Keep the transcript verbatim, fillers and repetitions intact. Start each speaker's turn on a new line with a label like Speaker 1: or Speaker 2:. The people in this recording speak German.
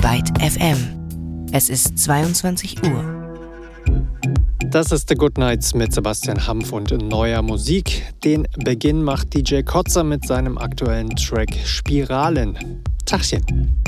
Speaker 1: Byte F M. Es ist zweiundzwanzig Uhr.
Speaker 2: Das ist The Good Nights mit Sebastian Hampf und neuer Musik. Den Beginn macht D J Kotzer mit seinem aktuellen Track Spiralen. Tachchen.